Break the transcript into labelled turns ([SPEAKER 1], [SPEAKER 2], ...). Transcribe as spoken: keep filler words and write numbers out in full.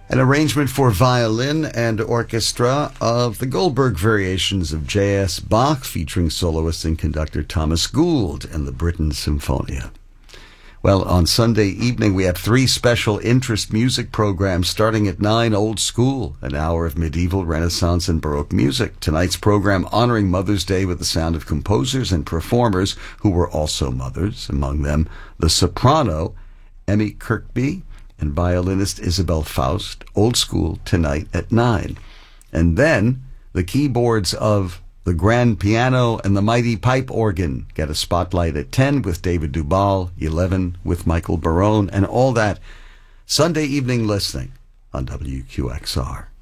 [SPEAKER 1] An arrangement for violin and orchestra of the Goldberg variations of J S. Bach, featuring soloist and conductor Thomas Gould and the Britten Symphonia. Well, on Sunday evening, we have three special interest music programs starting at nine. Old School, an hour of medieval, Renaissance, and Baroque music. Tonight's program honoring Mother's Day with the sound of composers and performers who were also mothers, among them the soprano Emmy Kirkby and violinist Isabel Faust. Old School tonight at nine. And then the keyboards of the grand piano and the mighty pipe organ get a spotlight at ten with David Dubal, eleven with Michael Barone, and all that Sunday evening listening on W Q X R.